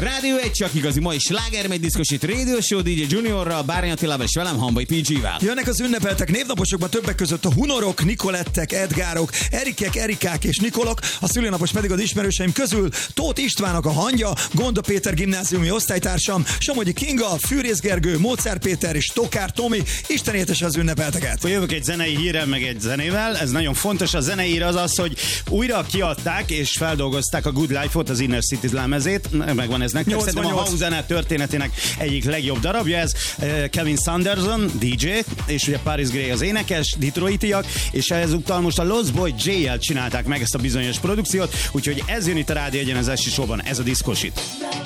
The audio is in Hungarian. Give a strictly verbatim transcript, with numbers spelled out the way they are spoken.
Rádió egy csak igazi mai slágermegy diszkosít Radio Show dé dzsé Juniorral, Bárny Attilával és velem Hambai pé gé-vel. Jönnek az ünnepeltek névnaposokban többek között a Hunorok, Nikolettek, Edgárok, Erikek, Erikák és Nikolok, a szülőnapos pedig az ismerőseim közül Tóth Istvánnak a hangja, Gonda Péter gimnáziumi osztálytársam, Somogyi Kinga, Fűrész Gergő, Móczer Péter és Tokár Tomi. Isten értese az ünnepelteket. Akkor jövök egy zenei hírrel, meg egy zenével. Ez nagyon fontos. A zenei hír az az, hogy újra kiadták és feldolgozták a Good Life-ot, az Inner Cities lemezét. Megvan ez nektek. Szerintem a house zene történetének egyik legjobb darabja ez. Kevin Sanderson, dé dzsé, és ugye Paris Gray az énekes, detroitiak, és ezúttal most a Lost Boy J-jel csinálták meg ezt a bizonyos produkciót, úgyhogy ez jön itt a Rádió Egyen az esti showban, ez a diszkósit.